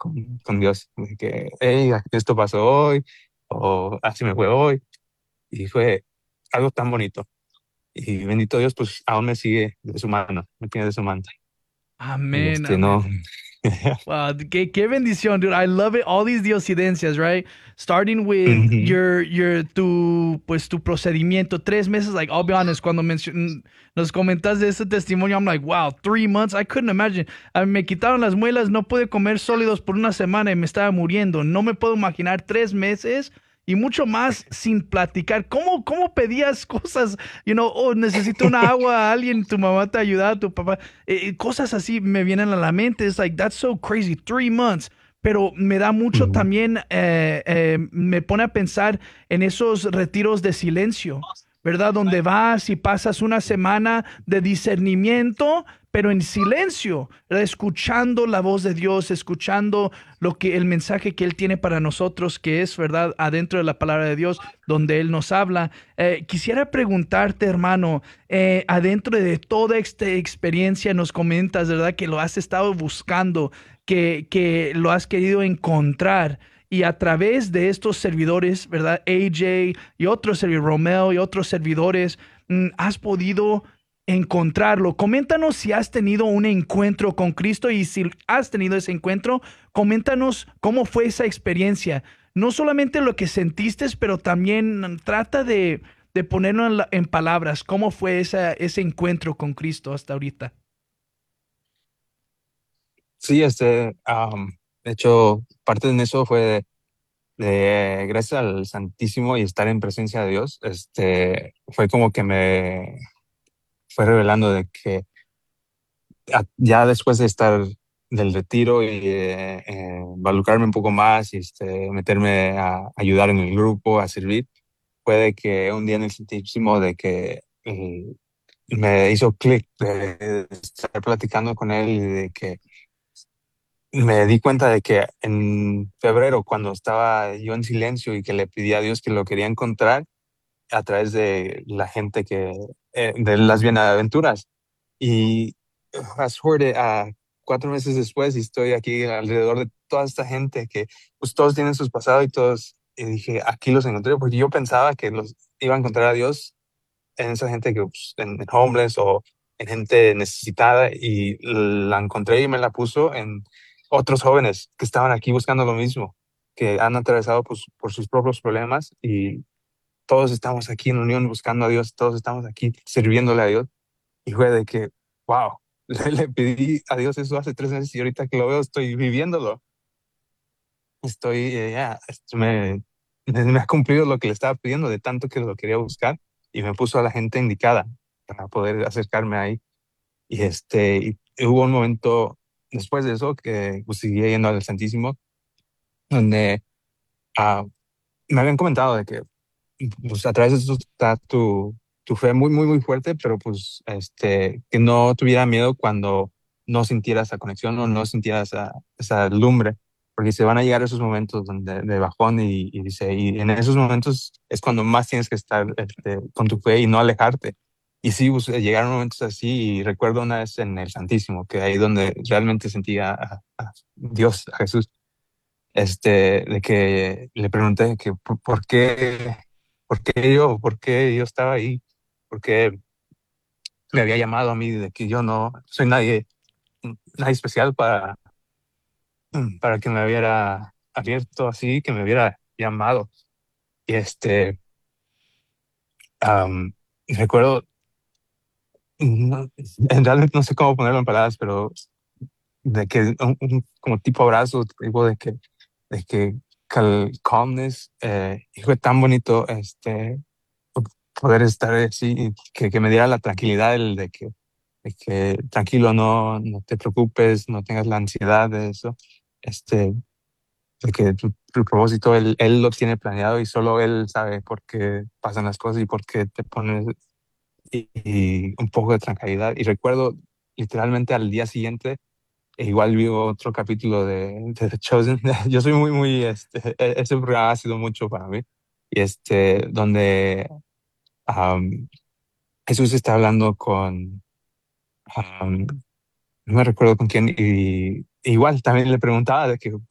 con Dios, de que, hey, esto pasó hoy, o así me fue hoy, y fue algo tan bonito. Y bendito Dios, pues aún me sigue de su mano, me tiene de su mano. Y Amén, amén. no. Wow, qué bendición, dude. I love it. All these diosidencias, right? Starting with Ujú, tu procedimiento, 3 meses. Like, I'll be honest, cuando nos comentas de ese testimonio, I'm like, wow, 3 months. I couldn't imagine. Me quitaron las muelas, no pude comer sólidos por una semana y me estaba muriendo. No me puedo imaginar 3 meses y mucho más sin platicar. ¿Cómo pedías cosas? Oh, necesito una agua a alguien, tu mamá te ayuda, tu papá. Cosas así me vienen a la mente. Es like, that's so crazy, 3 months. Pero me da mucho ujú, también, me pone a pensar en esos retiros de silencio, ¿verdad? Donde vas y pasas una semana de discernimiento, pero en silencio, ¿verdad? Escuchando la voz de Dios, escuchando el mensaje que Él tiene para nosotros, que es, ¿verdad? Adentro de la palabra de Dios, donde Él nos habla. Quisiera preguntarte, hermano, adentro de toda esta experiencia nos comentas, ¿verdad? Que lo has estado buscando, que lo has querido encontrar. Y a través de estos servidores, ¿verdad? AJ y otros servidores, Romeo y otros servidores, has podido encontrarlo. Coméntanos si has tenido un encuentro con Cristo y si has tenido ese encuentro, coméntanos cómo fue esa experiencia. No solamente lo que sentiste, pero también trata de ponerlo en palabras. ¿Cómo fue ese encuentro con Cristo hasta ahorita? sí, de hecho, parte de eso fue gracias al Santísimo y estar en presencia de Dios, fue como que me fue revelando de que ya después de estar del retiro y involucrarme un poco más y meterme a ayudar en el grupo, a servir, fue de que un día en el Santísimo de que me hizo clic de estar platicando con él y de que me di cuenta de que en febrero, cuando estaba yo en silencio y que le pedí a Dios que lo quería encontrar a través de la gente de las bienaventuras. Y fast forward a 4 meses después y estoy aquí alrededor de toda esta gente que pues todos tienen sus pasados y todos, y dije, aquí los encontré, porque yo pensaba que los iba a encontrar a Dios en esa gente que pues, en homeless o en gente necesitada, y la encontré y me la puso en otros jóvenes que estaban aquí buscando lo mismo, que han atravesado pues, por sus propios problemas, y todos estamos aquí en unión buscando a Dios, todos estamos aquí sirviéndole a Dios. Y fue de que, wow, le pedí a Dios eso hace 3 meses y ahorita que lo veo estoy viviéndolo. Estoy, ya, me ha cumplido lo que le estaba pidiendo de tanto que lo quería buscar, y me puso a la gente indicada para poder acercarme ahí. Y hubo un momento después de eso que pues, seguía yendo al Santísimo, donde ah, me habían comentado de que pues, a través de eso está tu fe muy, muy, muy fuerte, pero pues que no tuviera miedo cuando no sintiera esa conexión o no sintiera esa lumbre, porque se van a llegar esos momentos de bajón, y dice, y en esos momentos es cuando más tienes que estar con tu fe y no alejarte. Y sí, pues, llegaron momentos así, y recuerdo una vez en el Santísimo, que ahí donde realmente sentía a Dios, a Jesús, de que le pregunté que por qué yo estaba ahí, por qué me había llamado a mí, de que yo no soy nadie especial para que me hubiera abierto así, que me hubiera llamado. Y recuerdo, en realidad no sé cómo ponerlo en palabras, pero de que como tipo abrazo, tipo de que calmness, y fue tan bonito poder estar así, y que me diera la tranquilidad de que tranquilo, no te preocupes, no tengas la ansiedad de eso, de que tu propósito él lo tiene planeado, y solo él sabe por qué pasan las cosas y por qué te pones, y un poco de tranquilidad. Y recuerdo literalmente al día siguiente, igual vi otro capítulo de The Chosen. Yo soy muy, muy, ese programa ha sido mucho para mí. Y donde am, Jesús está hablando no me recuerdo con quién, y igual también le preguntaba de que